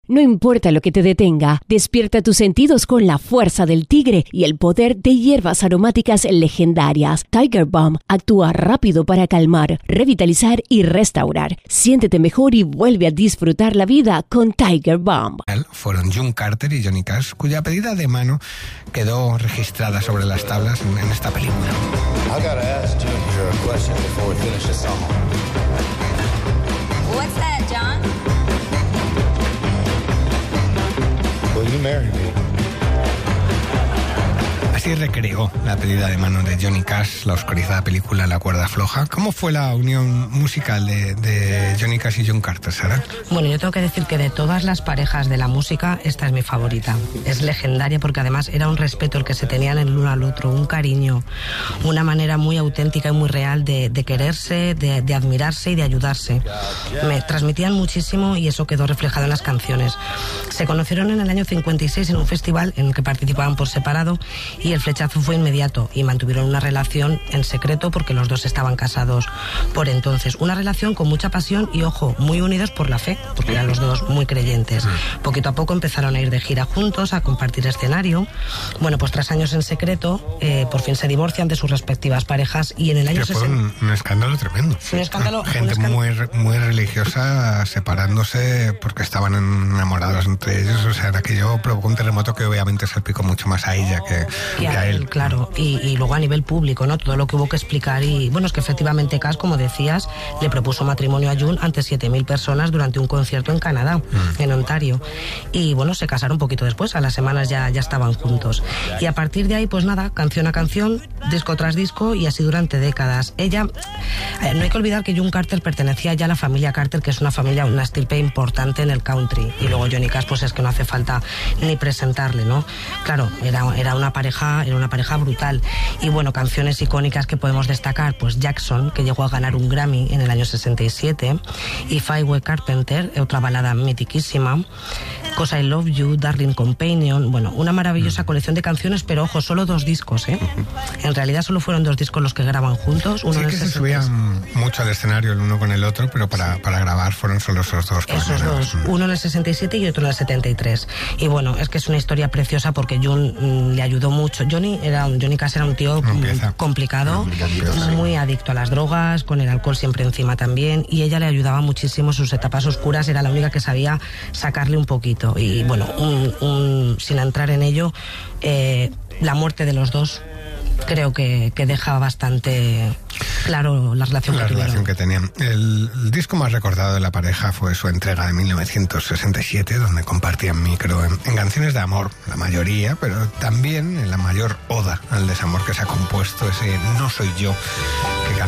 No importa lo que te detenga, despierta tus sentidos con la fuerza del tigre y el poder de hierbas aromáticas legendarias. Tiger Balm actúa rápido para calmar, revitalizar y restaurar. Siéntete mejor y vuelve a disfrutar la vida con Tiger Balm. Fueron June Carter y Johnny Cash, cuya pedida de mano quedó registrada sobre las tablas en esta película. I gotta ask Junior a question before we finish the song. What's that, John? Will you marry me? Así recreó la pedida de mano de Johnny Cash, la oscurizada película La cuerda floja. ¿Cómo fue la unión musical de Johnny Cash y June Carter, Sara? Bueno, yo tengo que decir que de todas las parejas de la música, esta es mi favorita. Es legendaria porque además era un respeto el que se tenían el uno al otro, un cariño, una manera muy auténtica y muy real de quererse, de admirarse y de ayudarse. Me transmitían muchísimo y eso quedó reflejado en las canciones. Se conocieron en el año 56 en un festival en el que participaban por separado y el flechazo fue inmediato y mantuvieron una relación en secreto porque los dos estaban casados por entonces. Una relación con mucha pasión y, ojo, muy unidos por la fe, porque eran los dos muy creyentes. Poquito a poco empezaron a ir de gira juntos, a compartir escenario. Bueno, pues tras años en secreto, por fin se divorcian de sus respectivas parejas y en el año 60... Fue un escándalo tremendo. Un escándalo... Gente muy religiosa separándose porque estaban enamorados entre ellos. O sea, aquello provocó un terremoto que obviamente salpicó mucho más a ella que a él. Claro, y luego a nivel público, ¿no? Todo lo que hubo que explicar y, bueno, es que efectivamente Cash, como decías, le propuso matrimonio a June ante 7.000 personas durante un concierto en Canadá, en Ontario. Y, bueno, se casaron un poquito después, a las semanas ya estaban juntos. Y a partir de ahí, pues nada, canción a canción, disco tras disco y así durante décadas. Ella, no hay que olvidar que June Carter pertenecía ya a la familia Carter, que es una familia, una estirpe importante en el country. Y luego Johnny Cash, pues es que no hace falta ni presentarle, ¿no? Claro, era una pareja brutal. Y bueno, canciones icónicas que podemos destacar, pues Jackson, que llegó a ganar un Grammy en el año 67, y Highway Carpenter, otra balada mitiquísima, 'Cause I Love You, Darling Companion, bueno, una maravillosa colección de canciones, pero ojo, solo 2 discos, ¿eh? En realidad solo fueron 2 discos los que graban juntos. Uno sí que se subían mucho al escenario el uno con el otro, pero para grabar fueron solo esos dos. Esos dos, uno en el 67 y otro en el 73. Y bueno, es que es una historia preciosa porque June le ayudó mucho. Johnny Cash era un tío complicado, muy adicto a las drogas, con el alcohol siempre encima también, y ella le ayudaba muchísimo en sus etapas oscuras, era la única que sabía sacarle un poquito. Y bueno, sin entrar en ello, la muerte de los dos creo que deja bastante claro la relación que tenían. El disco más recordado de la pareja fue su entrega de 1967, donde compartían micro en canciones de amor, la mayoría, pero también en la mayor oda al desamor que se ha compuesto, ese No soy yo, que